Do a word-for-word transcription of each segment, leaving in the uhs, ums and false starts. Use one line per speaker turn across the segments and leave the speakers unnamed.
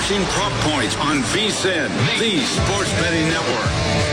watching Prop Points on V S I N, the Sports Betting Network.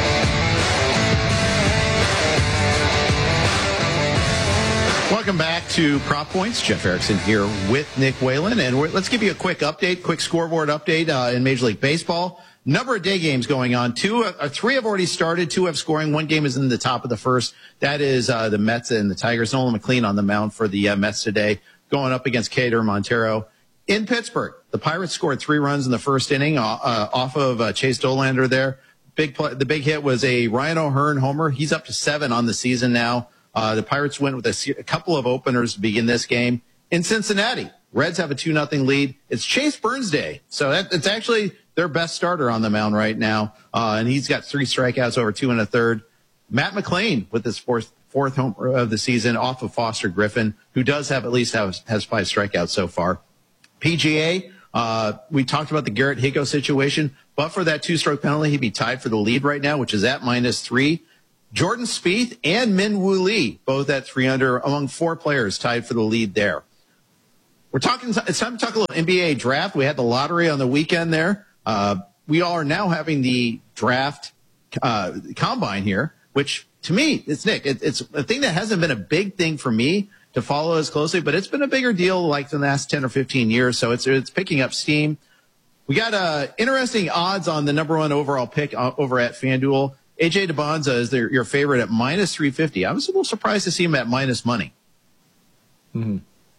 Welcome back to Prop Points. Jeff Erickson here with Nick Whalen. And we're, let's give you a quick update, quick scoreboard update uh, in Major League Baseball. Number of day games going on. Two, uh, three have already started. Two have scoring. One game is in the top of the first. That is uh, the Mets and the Tigers. Nolan McLean on the mound for the uh, Mets today, going up against Cater Montero. In Pittsburgh, the Pirates scored three runs in the first inning uh, uh, off of uh, Chase Dollander there. Big play, the big hit was a Ryan O'Hearn homer. He's up to seven on the season now. Uh, the Pirates went with a, a couple of openers to begin this game. In Cincinnati, Reds have a two nothing lead. It's Chase Burns Day. So that, it's actually their best starter on the mound right now. Uh, and he's got three strikeouts over two and a third. Matt McLain with his fourth, fourth homer of the season off of Foster Griffin, who does have at least have, has five strikeouts so far. P G A, uh, we talked about the Garrett Higo situation, but for that two-stroke penalty, he'd be tied for the lead right now, which is at minus three. Jordan Spieth and Min Woo Lee, both at three under, among four players tied for the lead there. We're talking, it's time to talk a little N B A draft. We had the lottery on the weekend there. Uh, we all are now having the draft uh, combine here, which to me, it's Nick, it, it's a thing that hasn't been a big thing for me to follow as closely, but it's been a bigger deal like the last ten or fifteen years. So it's, it's picking up steam. We got uh, interesting odds on the number one overall pick uh, over at FanDuel. A J DeBonza is their, your favorite at minus three fifty. I was a little surprised to see him at minus money.
Mm-hmm.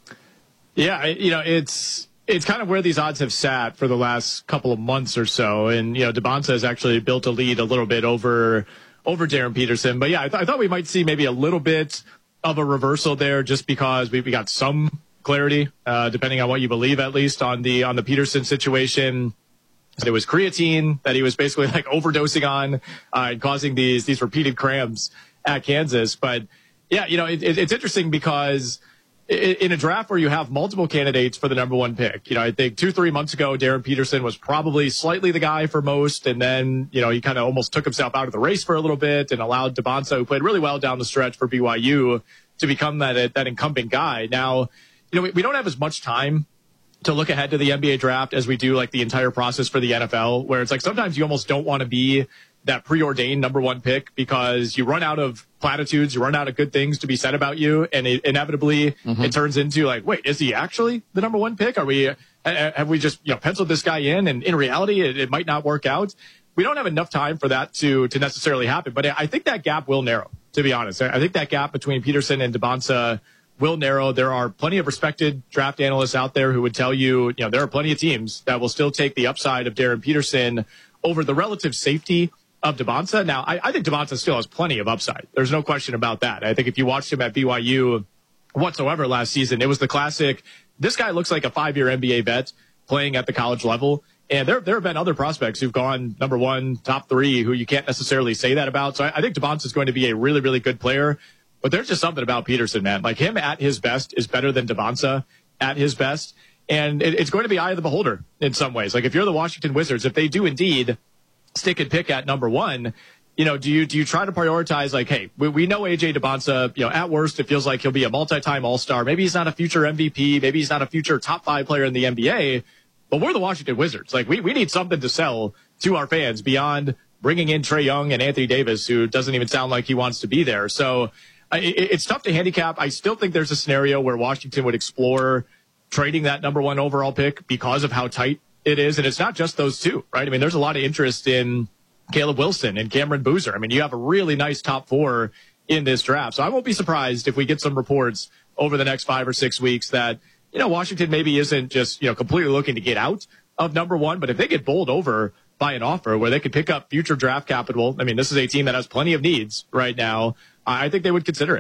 Yeah, you know, it's it's kind of where these odds have sat for the last couple of months or so. And, you know, DeBonza has actually built a lead a little bit over over Darren Peterson. But, yeah, I, th- I thought we might see maybe a little bit of a reversal there just because we, we got some clarity, uh, depending on what you believe, at least on the on the Peterson situation. It was creatine that he was basically like overdosing on uh, and causing these these repeated cramps at Kansas. But yeah, you know, it, it, it's interesting because in a draft where you have multiple candidates for the number one pick, you know, I think two, three months ago, Darren Peterson was probably slightly the guy for most. And then, you know, he kind of almost took himself out of the race for a little bit and allowed DeBonza, who played really well down the stretch for B Y U, to become that, that incumbent guy. Now, you know, we, we don't have as much time to look ahead to the N B A draft as we do like the entire process for the N F L, where it's like sometimes you almost don't want to be that preordained number one pick because you run out of platitudes, you run out of good things to be said about you, and it, inevitably mm-hmm. it turns into like, wait, is he actually the number one pick? Are we have we just you know penciled this guy in, and in reality it, it might not work out? We don't have enough time for that to to necessarily happen, but I think that gap will narrow. To be honest, I think that gap between Peterson and DeBonza will narrow. There are plenty of respected draft analysts out there who would tell you, you know, there are plenty of teams that will still take the upside of Darren Peterson over the relative safety of DeBonza. Now, I, I think DeBonza still has plenty of upside. There's no question about that. I think if you watched him at B Y U whatsoever last season, it was the classic, this guy looks like a five-year N B A vet playing at the college level. And there, there have been other prospects who've gone number one, top three, who you can't necessarily say that about. So I, I think DeBonza is going to be a really, really good player. But there's just something about Peterson, man. Like him at his best is better than DeBonza at his best. And it, it's going to be eye of the beholder in some ways. Like if you're the Washington Wizards, if they do indeed stick and pick at number one, you know, do you do you try to prioritize like, hey, we, we know A J DeBonza, you know, at worst, it feels like he'll be a multi-time All-Star. Maybe he's not a future M V P. Maybe he's not a future top five player in the N B A. But we're the Washington Wizards. Like we, we need something to sell to our fans beyond bringing in Trae Young and Anthony Davis, who doesn't even sound like he wants to be there. So uh, it, it's tough to handicap. I still think there's a scenario where Washington would explore trading that number one overall pick because of how tight it is. And it's not just those two, right? I mean, there's a lot of interest in Caleb Wilson and Cameron Boozer. I mean, you have a really nice top four in this draft. So I won't be surprised if we get some reports over the next five or six weeks that, you know, Washington maybe isn't just, you know, completely looking to get out of number one, but if they get bowled over by an offer where they could pick up future draft capital, I mean, this is a team that has plenty of needs right now. I think they would consider it.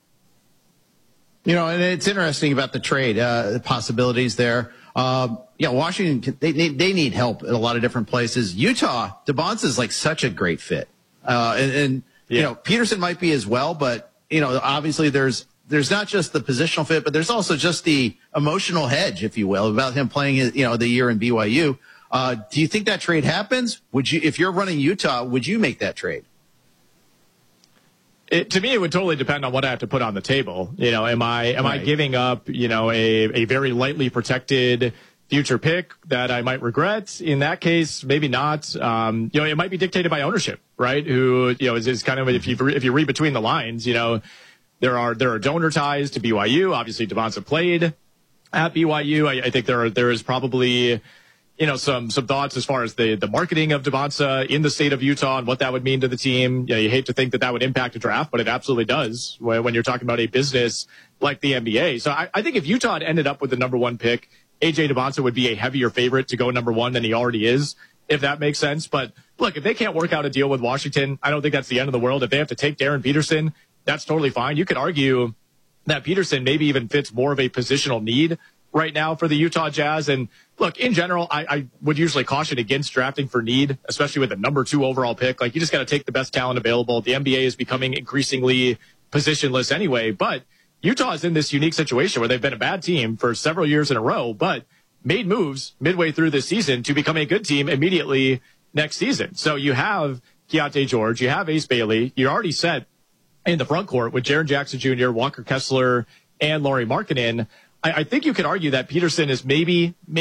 You know, and it's interesting about the trade, uh, the possibilities there. Uh, yeah, Washington, they need, they need help in a lot of different places. Utah, DeBonza is like such a great fit. Uh, and, and yeah. you know, Peterson might be as well, but, you know, obviously there's, there's not just the positional fit, but there's also just the emotional hedge, if you will, about him playing, you know, the year in B Y U. Uh, do you think that trade happens? Would you, if you're running Utah, would you make that trade?
It, to me, it would totally depend on what I have to put on the table. You know, am I am right. I giving up, you know, a, a very lightly protected future pick that I might regret. In that case, maybe not. Um, you know, it might be dictated by ownership, right? Who, you know, is, is kind of, if you, if you read between the lines, you know, there are, there are donor ties to B Y U. Obviously, Devonta played at B Y U. I, I think there are, there is probably, you know, some, some thoughts as far as the, the marketing of Devonta in the state of Utah and what that would mean to the team. You know, you hate to think that that would impact a draft, but it absolutely does when, when you're talking about a business like the N B A. So I, I think if Utah had ended up with the number one pick, A J Devonta would be a heavier favorite to go number one than he already is, if that makes sense. But look, if they can't work out a deal with Washington, I don't think that's the end of the world. If they have to take Darren Peterson, that's totally fine. You could argue that Peterson maybe even fits more of a positional need right now for the Utah Jazz. And look, in general, I, I would usually caution against drafting for need, especially with a number two overall pick. Like, you just got to take the best talent available. The N B A is becoming increasingly positionless anyway, but Utah is in this unique situation where they've been a bad team for several years in a row, but made moves midway through this season to become a good team immediately next season. So you have Keontae George, you have Ace Bailey, you're already set in the front court with Jaren Jackson Junior, Walker Kessler, and Lauri Markkanen. I, I think you could argue that Peterson is maybe, maybe